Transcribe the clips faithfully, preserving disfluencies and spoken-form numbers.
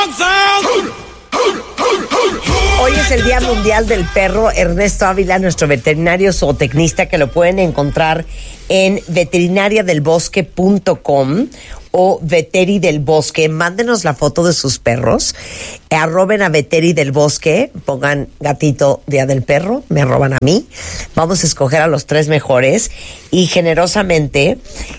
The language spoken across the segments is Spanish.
Hoy es el Día Mundial del Perro. Ernesto Ávila, nuestro veterinario zootecnista, que lo pueden encontrar en veterinaria del bosque punto com o Veteri del Bosque. Mándenos la foto de sus perros, arroben a Veteri del Bosque, pongan gatito Día del Perro, me arroban a mí. Vamos a escoger a los tres mejores y generosamente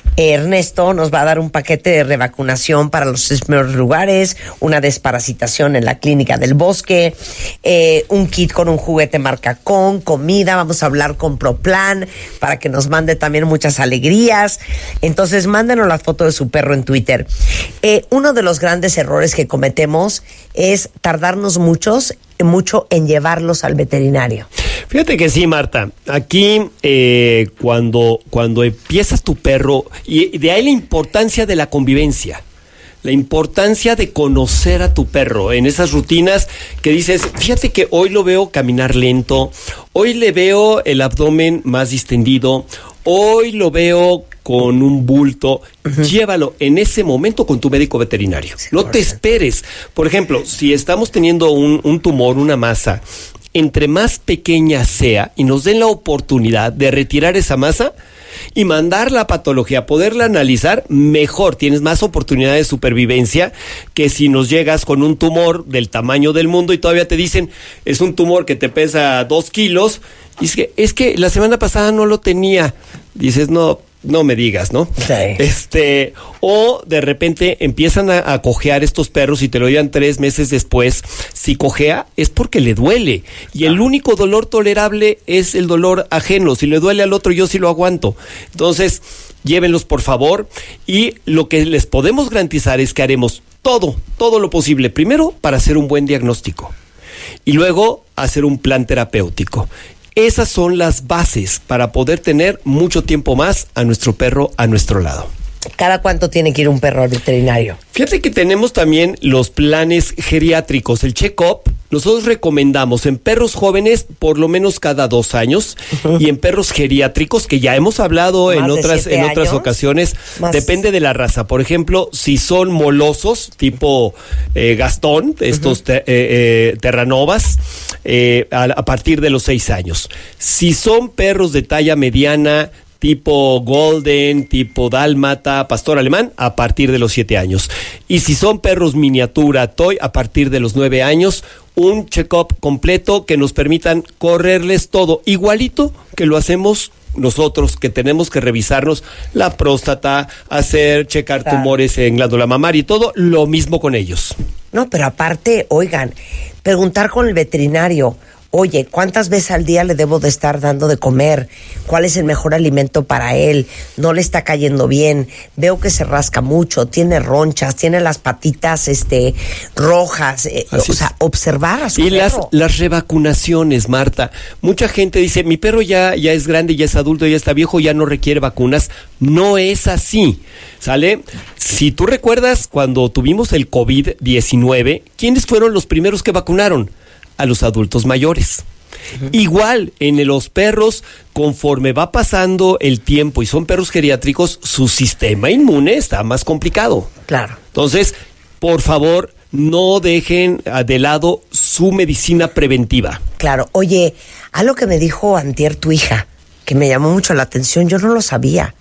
Ernesto nos va a dar un paquete de revacunación para los tres primeros lugares, una desparasitación en la clínica del bosque, eh, un kit con un juguete marca Con, comida, vamos a hablar con ProPlan para que nos mande también muchas alegrías. Entonces mándenos la foto de su perro en Twitter. Eh, uno de los grandes errores que cometemos es tardarnos muchos, mucho en llevarlos al veterinario. Fíjate que sí, Marta. Aquí, eh, cuando, cuando empiezas tu perro, y de ahí la importancia de la convivencia, la importancia de conocer a tu perro en esas rutinas que dices, fíjate que hoy lo veo caminar lento, hoy le veo el abdomen más distendido, hoy lo veo con un bulto. Uh-huh. Llévalo en ese momento con tu médico veterinario. Sí, no te esperes. Por ejemplo, si estamos teniendo un, un tumor, una masa, entre más pequeña sea y nos den la oportunidad de retirar esa masa y mandar la patología, poderla analizar, mejor, tienes más oportunidad de supervivencia que si nos llegas con un tumor del tamaño del mundo y todavía te dicen, es un tumor que te pesa dos kilos, y es que, es que la semana pasada no lo tenía. Dices, no, no me digas, ¿no? Sí. Este, o de repente empiezan a, a cojear estos perros y te lo digan tres meses después. Si cojea es porque le duele. Y el único dolor tolerable es el dolor ajeno. Si le duele al otro, yo sí lo aguanto. Entonces, llévenlos por favor. Y lo que les podemos garantizar es que haremos todo, todo lo posible. Primero, para hacer un buen diagnóstico. Y luego, hacer un plan terapéutico. Esas son las bases para poder tener mucho tiempo más a nuestro perro a nuestro lado. ¿Cada cuánto tiene que ir un perro al veterinario? Fíjate que tenemos también los planes geriátricos, el check-up. Nosotros recomendamos en perros jóvenes por lo menos cada dos años uh-huh. y en perros geriátricos, que ya hemos hablado más en otras en otras años? ocasiones, más... depende de la raza. Por ejemplo, si son molosos, tipo eh, Gastón, estos uh-huh. te, eh, eh, Terranovas, eh, a, a partir de los seis años. Si son perros de talla mediana, tipo Golden, tipo Dálmata, Pastor Alemán, a partir de los siete años. Y si son perros miniatura, Toy, a partir de los nueve años, un check-up completo que nos permitan correrles todo, igualito que lo hacemos nosotros, que tenemos que revisarnos la próstata, hacer, checar claro. tumores en glándula mamaria y todo, lo mismo con ellos. No, pero aparte, oigan, preguntar con el veterinario, oye, ¿cuántas veces al día le debo de estar dando de comer? ¿Cuál es el mejor alimento para él? ¿No le está cayendo bien? Veo que se rasca mucho, tiene ronchas, tiene las patitas este, rojas. Eh, o sea, observar a su y perro. Y las, las revacunaciones, Marta. Mucha gente dice, mi perro ya, ya es grande, ya es adulto, ya está viejo, ya no requiere vacunas. No es así, ¿sale? Si tú recuerdas, cuando tuvimos el covid diecinueve, ¿quiénes fueron los primeros que vacunaron? A los adultos mayores. Uh-huh. Igual en los perros, conforme va pasando el tiempo y son perros geriátricos, su sistema inmune está más complicado. Claro. Entonces, por favor, no dejen de lado su medicina preventiva. Claro. Oye, algo que me dijo antier tu hija, que me llamó mucho la atención, yo no lo sabía,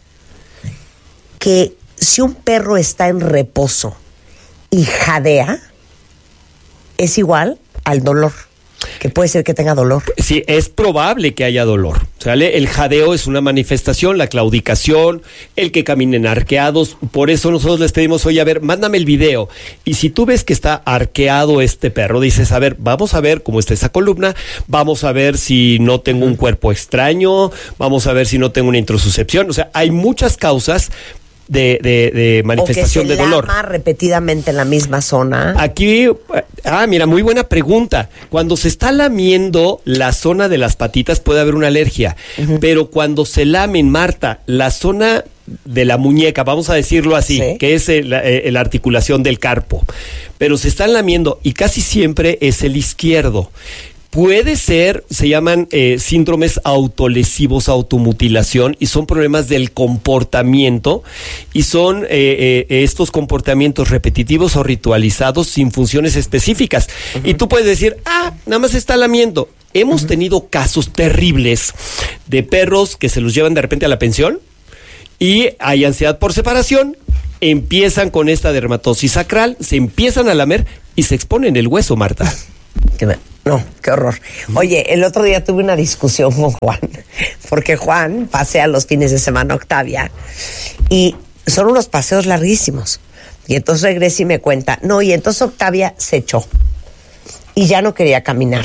que si un perro está en reposo y jadea, es igual al dolor, que puede ser que tenga dolor. Sí, es probable que haya dolor, ¿sale? El jadeo es una manifestación, la claudicación, el que caminen arqueados. Por eso nosotros les pedimos, oye, a ver, mándame el video. Y si tú ves que está arqueado este perro, dices, a ver, vamos a ver cómo está esa columna, vamos a ver si no tengo un cuerpo extraño, vamos a ver si no tengo una introsuscepción. O sea, hay muchas causas De, de, de manifestación de dolor. ¿O que se lama repetidamente en la misma zona? Aquí, ah, mira, muy buena pregunta. Cuando se está lamiendo la zona de las patitas puede haber una alergia, uh-huh. pero cuando se lamen, Marta, la zona de la muñeca, vamos a decirlo así, ¿sí? que es el, el, la articulación del carpo, pero se están lamiendo y casi siempre es el izquierdo. Puede ser, se llaman eh, síndromes autolesivos, automutilación, y son problemas del comportamiento, y son eh, eh, estos comportamientos repetitivos o ritualizados sin funciones específicas. Uh-huh. Y tú puedes decir, ah, nada más está lamiendo. Hemos uh-huh. tenido casos terribles de perros que se los llevan de repente a la pensión y hay ansiedad por separación, empiezan con esta dermatosis sacral, se empiezan a lamer y se exponen el hueso, Marta. No, qué horror. Oye, el otro día tuve una discusión con Juan, porque Juan pasea los fines de semana a Octavia y son unos paseos larguísimos. Y entonces regresa y me cuenta, no, y entonces Octavia se echó y ya no quería caminar.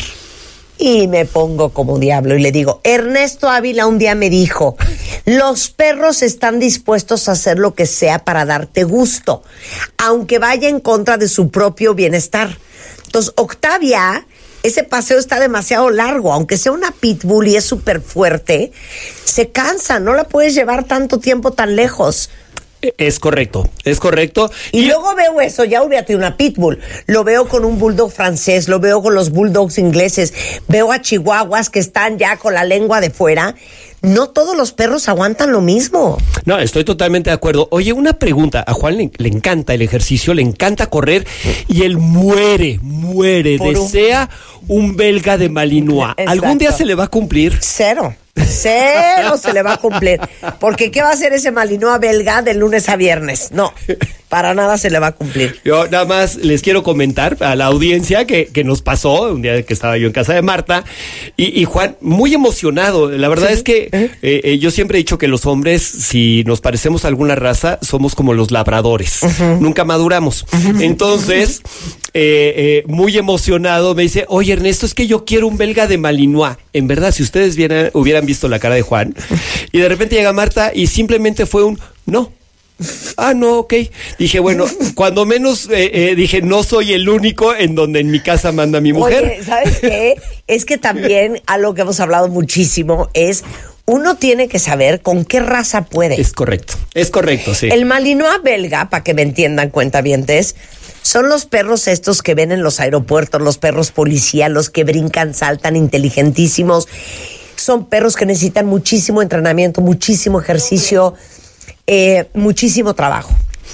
Y me pongo como diablo y le digo, Ernesto Ávila un día me dijo, los perros están dispuestos a hacer lo que sea para darte gusto, aunque vaya en contra de su propio bienestar. Entonces, Octavia, ese paseo está demasiado largo, aunque sea una pitbull y es súper fuerte, se cansa, no la puedes llevar tanto tiempo tan lejos. Es correcto, es correcto. Y, y luego veo eso, ya olvídate de una pitbull, lo veo con un bulldog francés, lo veo con los bulldogs ingleses, veo a chihuahuas que están ya con la lengua de fuera. No todos los perros aguantan lo mismo. No, estoy totalmente de acuerdo. Oye, una pregunta. A Juan le, le encanta el ejercicio, le encanta correr y él muere, muere, Por desea un... un belga de Malinois. Exacto. ¿Algún día se le va a cumplir? Cero. Cero se le va a cumplir. Porque ¿qué va a hacer ese Malinois belga de lunes a viernes? No, para nada se le va a cumplir. Yo nada más les quiero comentar a la audiencia que, que nos pasó un día que estaba yo en casa de Marta y, y Juan muy emocionado. La verdad ¿Sí? es que ¿Eh? Eh, yo siempre he dicho que los hombres, si nos parecemos a alguna raza, somos como los labradores. Uh-huh. Nunca maduramos. Uh-huh. Entonces, eh, eh, muy emocionado me dice, oye Ernesto, es que yo quiero un belga de Malinois. En verdad, si ustedes vieran, hubieran visto la cara de Juan, y de repente llega Marta y simplemente fue un no. Ah, no, ok. Dije, bueno, cuando menos eh, eh, dije, no soy el único en donde en mi casa manda mi mujer. Oye, ¿sabes qué? Es que también algo que hemos hablado muchísimo es uno tiene que saber con qué raza puede. Es correcto, es correcto, sí. El Malinois belga, para que me entiendan, cuentavientes, son los perros estos que ven en los aeropuertos, los perros policía, los que brincan, saltan, inteligentísimos. Son perros que necesitan muchísimo entrenamiento, muchísimo ejercicio, eh, muchísimo trabajo.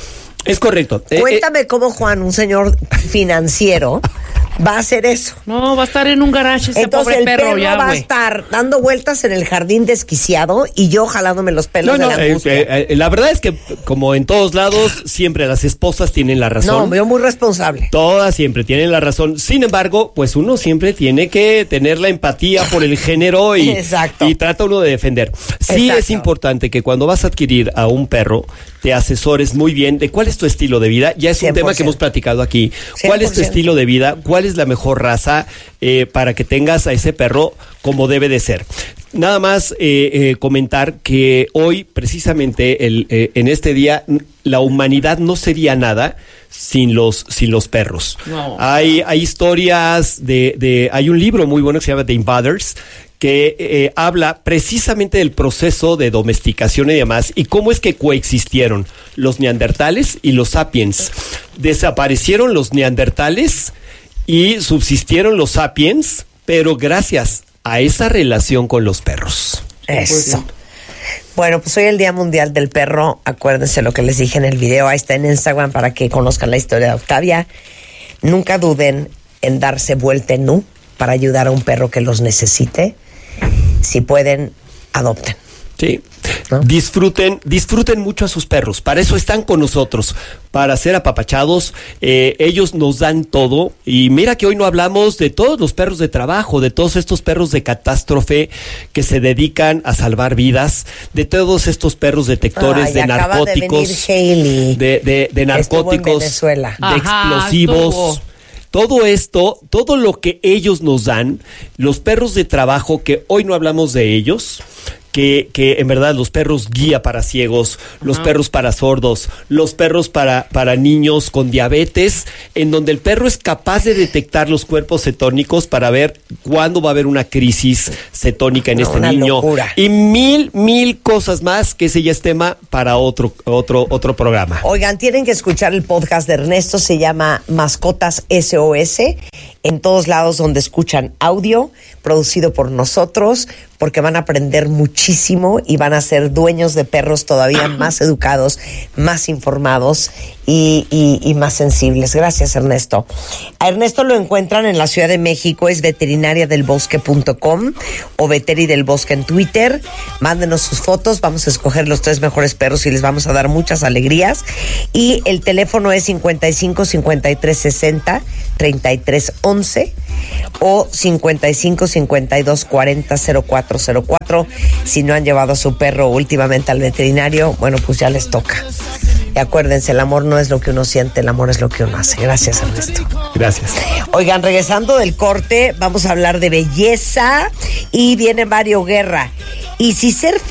Es correcto. Cuéntame eh, cómo Juan, un señor financiero, va a hacer eso. No, va a estar en un garage ese Entonces pobre el perro, perro ya, va güey. a estar dando vueltas en el jardín desquiciado y yo jalándome los pelos no, de no, la angustia. eh, eh, la verdad es que como en todos lados siempre las esposas tienen la razón. No, yo muy responsable. Todas siempre tienen la razón. Sin embargo, pues uno siempre tiene que tener la empatía por el género y, Exacto. y trata uno de defender. Sí Exacto. es importante que cuando vas a adquirir a un perro te asesores muy bien de cuál es tu estilo de vida. Ya es un cien por ciento. tema que hemos platicado aquí. ¿Cuál es tu estilo de vida? ¿Cuál es la mejor raza eh, para que tengas a ese perro como debe de ser? Nada más eh, eh, comentar que hoy, precisamente, el, eh, en este día, la humanidad no sería nada sin los, sin los perros. No. Hay, hay historias de, de, hay un libro muy bueno que se llama The Invaders, que eh, habla precisamente del proceso de domesticación y demás, y cómo es que coexistieron los neandertales y los sapiens. Desaparecieron los neandertales y subsistieron los sapiens, pero gracias a esa relación con los perros. Eso. Bueno, pues hoy es el Día Mundial del Perro. Acuérdense lo que les dije en el video. Ahí está en Instagram para que conozcan la historia de Octavia. Nunca duden en darse vuelta en nu para ayudar a un perro que los necesite. Si pueden, adopten. Sí. ¿No? Disfruten, disfruten mucho a sus perros. Para eso están con nosotros, para ser apapachados. Eh, ellos nos dan todo. Y mira que hoy no hablamos de todos los perros de trabajo, de todos estos perros de catástrofe que se dedican a salvar vidas, de todos estos perros detectores Ay, de narcóticos, de, venir de, de, de narcóticos, Venezuela. de Ajá, explosivos. estuvo. Todo esto, todo lo que ellos nos dan, los perros de trabajo, que hoy no hablamos de ellos, que, que en verdad los perros guía para ciegos, los Ajá. perros para sordos, los perros para, para niños con diabetes, en donde el perro es capaz de detectar los cuerpos cetónicos para ver cuándo va a haber una crisis cetónica en No, este una niño. locura. Y mil, mil cosas más, que ese ya es tema para otro, otro, otro programa. Oigan, tienen que escuchar el podcast de Ernesto, se llama Mascotas S O S, en todos lados donde escuchan audio, producido por nosotros, porque van a aprender muchísimo y van a ser dueños de perros todavía más educados, más informados y, y, y más sensibles. Gracias, Ernesto. A Ernesto lo encuentran en la Ciudad de México, es veterinaria del bosque punto com o Veteri del Bosque en Twitter. Mándenos sus fotos, vamos a escoger los tres mejores perros y les vamos a dar muchas alegrías. Y el teléfono es cincuenta y cinco, cincuenta y tres, sesenta, treinta y tres once o cincuenta y cinco, cincuenta y dos, cuarenta, cero cuatro cero cuatro. Si no han llevado a su perro últimamente al veterinario, bueno, pues ya les toca. Y acuérdense, el amor no es lo que uno siente, el amor es lo que uno hace. Gracias, Ernesto. Gracias. Oigan, regresando del corte, vamos a hablar de belleza y viene Mario Guerra. Y si ser